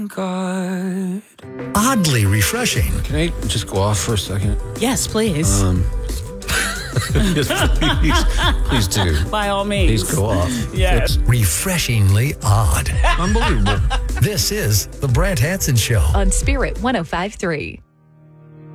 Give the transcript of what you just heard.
God. Oddly refreshing. Can I just go off for a second? Yes, please. Yes, please do. By all means. Please go off. Yes. Refreshingly odd. Unbelievable. This is The Brant Hanson Show. On Spirit 105.3.